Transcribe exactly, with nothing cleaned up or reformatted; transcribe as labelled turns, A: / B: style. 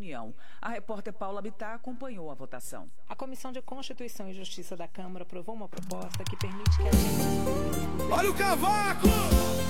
A: União. A repórter Paula Bittar acompanhou a votação.
B: A Comissão de Constituição e Justiça da Câmara aprovou uma proposta que permite que a gente...
C: Olha o cavaco!